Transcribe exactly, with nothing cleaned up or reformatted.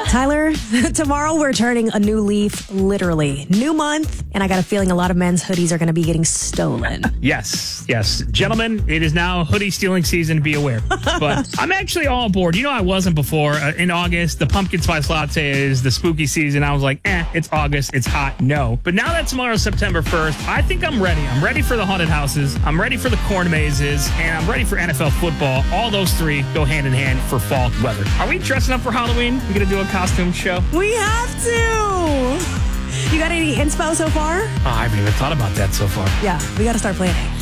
Tyler, tomorrow we're turning a new leaf, literally. New month, and I got a feeling a lot of men's hoodies are going to be getting stolen. Yes, yes. Gentlemen, it is now hoodie stealing season, be aware. But I'm actually all aboard. You know, I wasn't before. Uh, in August, the pumpkin spice latte is the spooky season. I was like, eh, it's August, it's hot, no. But now that tomorrow's September first, I think I'm ready. I'm ready for the haunted houses. I'm ready for the corn mazes, and I'm ready for N F L football. All those three go hand in hand for fall weather. Are we dressing up for Halloween? We gonna do a costume show? We have to! You got any inspo so far? Oh, I haven't even thought about that so far. Yeah, we got to start planning.